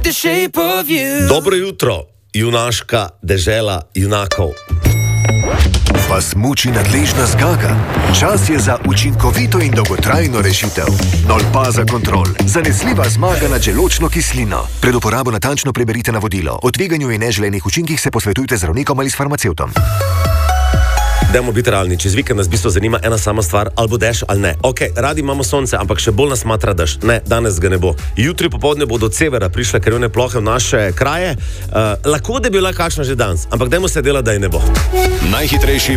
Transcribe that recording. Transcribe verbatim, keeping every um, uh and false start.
the shape of you. Dobro jutro, junaška dežela junakov. Vas muči nadležna zgaga? Čas je za učinkovito in dolgotrajno rešitev. Nolpaza Kontrol. Zanesljiva zmaga nad želodčno kislino. Pred uporabo natančno preberite navodilo. O tveganju in neželenih učinkih se posvetujte z zdravnikom ali s farmacevtom. Dajmo biti realni, čez vikend nas v bistvu zanima ena sama stvar, ali bo dež ali ne. Ok, radi imamo sonce, ampak še bolj nas matra dež. Ne, danes ga ne bo. Jutri popoldne bodo od severa prišle krvne plohe v naše kraje. Uh, lahko da bi bila kakšna že danes, ampak dajmo se dela, da je ne bo. Najhitrejši